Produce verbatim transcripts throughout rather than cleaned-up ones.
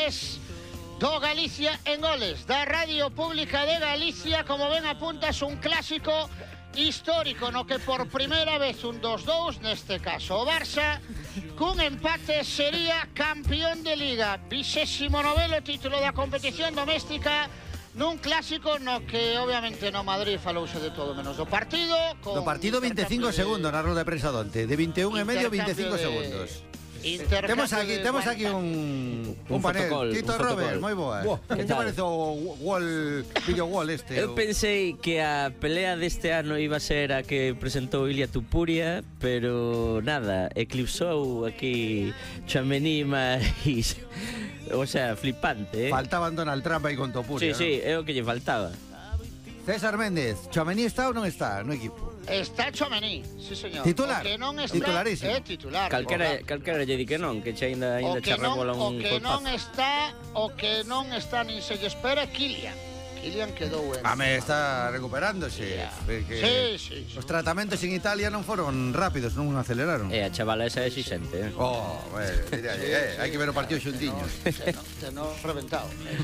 Goles do Galicia en Goles da Radio Pública de Galicia. Como ben apuntas, un clásico histórico no que por primeira vez un dos dous, neste caso o Barça, cun empate sería campeón de Liga. Vixésimo noveno título da competición doméstica nun clásico no que obviamente no Madrid falouse de todo menos do partido. Do partido veinticinco de... segundos na rueda de prensa donte, de vinte e un e medio veinticinco de... segundos. Temos aquí, temos aquí un, un, un panel. Fotocol, Tito un Robert, moi boa. Que te parece o wall, video wall este? Eu pensei que a pelea deste ano iba a ser a que presentou Ilia Tupuria, pero nada, eclipsou aquí Tchouaméni máis, o sea, flipante, eh? Faltaban Donald Trump aí con Topuria. Sí, sí, é o que lle faltaba. César Méndez, Tchouaméni está ou non está no equipo? Está Tchouaméni, sí señor. Titular, que non está, titularísimo. É titular. Calquera, calquera lle di que non, que che ainda, ainda che rebola un golpazo. O que non está, o que non está nin se lle espera Kylian. Kylian quedou en... Ame, está recuperándose. Sí, sí, sí. Os tratamentos en Italia non foron rápidos, non aceleraron. É, a chavala esa é exixente, eh. Oh, bueno, diría, eh, hai que ver o partido xuntiños. Te non reventado.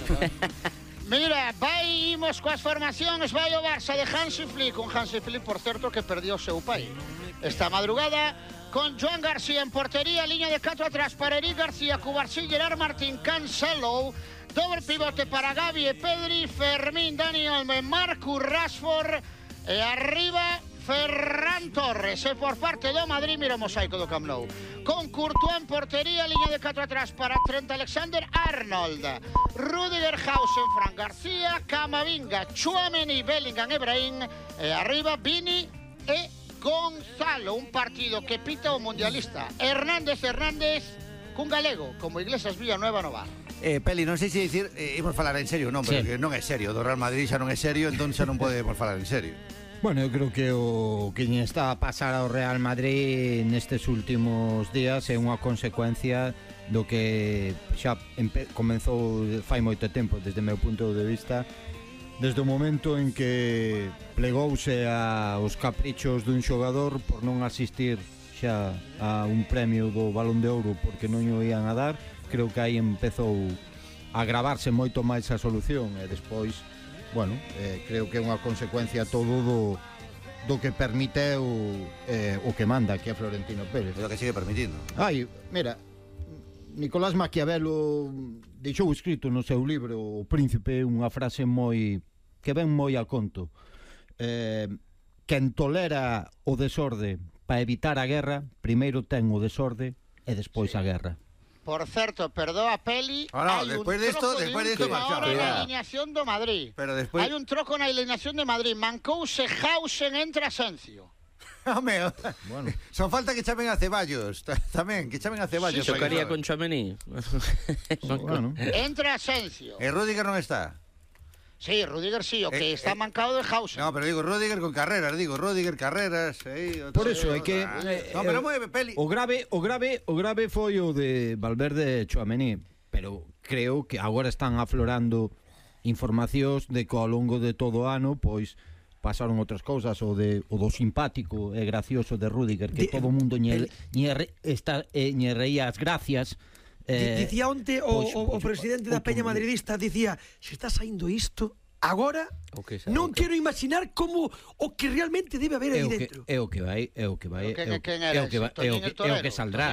Mira, vai imos coas formacións, vai o Barça de Hansi Flick, un Hansi Flick, por certo, que perdió o seu pai esta madrugada, con Joan García en portería, liña de catro atrás para Eric García, Cubarsí, Gerard Martín, Cancelo, doble pivote para Gavi e Pedri, Fermín, Dani Olmo, Marcus Rashford, e arriba Ferran Torres. E por parte do Madrid, mira o mosaico do Camp Nou, con Courtois en portería, liña de catro atrás para Trent Alexander-Arnold, Rudiger, Hausen, Fran García, Camavinga, Tchouaméni, Bellingham e Brahim, e arriba Vini e Gonzalo. Un partido que pita o mundialista Hernández Hernández cun galego como Iglesias Villanueva no bar. Eh, Peli, non sei se dicir, eh, imos falar en serio, non, pero sí, que non é serio, do Real Madrid xa non é serio, entón xa non podemos falar en serio. Bueno, eu creo que o que está a pasar ao Real Madrid nestes últimos días é unha consecuencia do que xa comenzou fai moito tempo, desde o meu punto de vista, desde o momento en que plegouse aos caprichos dun xogador por non asistir xa a un premio do Balón de Ouro porque non o ian a dar. Creo que aí empezou a agravarse moito máis a solución e despois, bueno, eh, creo que é unha consecuencia todo do, do que permiteu eh, o que manda que é Florentino Pérez. É o que sigue permitindo. Ai, mira, Nicolás Maquiavelo deixou escrito no seu libro O Príncipe unha frase moi que ven moi a conto. Eh, quen tolera o desorde para evitar a guerra, primeiro ten o desorde e despois sí. a guerra. Por certo, perdoa Peli, oh, no, después de esto, después de esto marchaba. Hai na alineación do Madrid. Pero después... Hai un troco na alineación de Madrid. Mancouse, Hausen, entra Asencio. Home, bueno. Son falta que chamen a Ceballos tamén, que chamen a Ceballos. Sí, chocaría con Tchouaméni. Bueno. Entra Asencio. E Rudiger non está. Sí, Rudiger sí, o que eh, está eh, mancado de Hausen. No, pero digo, Rudiger con carreras, digo, Rudiger carreras, eh, por eso é que ah, eh, no, pero mueve Peli. O grave, o grave, o grave foi o de Valverde e Tchouaméni, pero creo que agora están aflorando informacións de que ao longo de todo o ano, pois pasaron outras cousas, o de o do simpático e gracioso de Rudiger, que de, todo o mundo ñe, ñe, está, eh, ñe reía as gracias. Eh, dicía onte o, pois, o, o presidente da Peña Madridista, dicía, se está saindo isto agora, okay, non okay. quero imaginar como o que realmente debe haber aí dentro. É o que vai, é o que vai, é o que é o que é o que saldrá.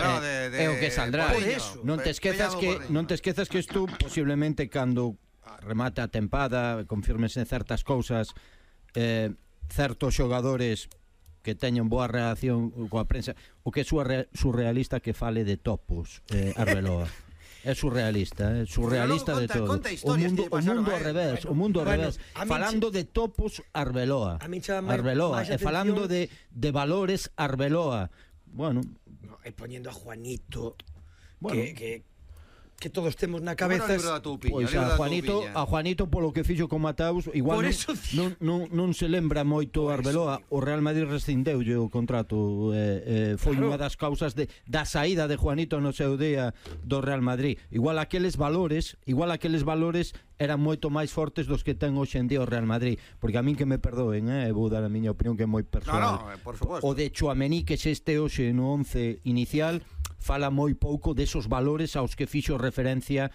É o que saldrá. Non te esquezas que non te esquezas que isto posiblemente cando remate a tempada, confírmense certas cousas, eh, certos xogadores que teñen boa relación coa prensa, o que é surrealista que fale de topos, eh, Arbeloa. É surrealista, é surrealista de todo. O mundo, o mundo ao revés, o mundo ao revés. Falando de topos, Arbeloa. Arbeloa, e falando de, de valores, Arbeloa. Bueno, no, e poñendo a Juanito, bueno, que, que que todos temos na cabeza. Pois a Juanito, a Juanito polo que fixo con Mataus, igual non, non, non se lembra moito Arbeloa. O Real Madrid rescindeulle o contrato, eh, eh, foi claro. Unha das causas de, da saída de Juanito no seu día do Real Madrid. Igual aqueles valores, igual aqueles valores eran moito máis fortes dos que ten hoxe en día o Real Madrid, porque a min que me perdoen, eh, vou dar a miña opinión que é moi personal. No, no, por suposto. O de Tchouaméni que se este hoxe no once inicial fala moi pouco desos valores aos que fixo referencia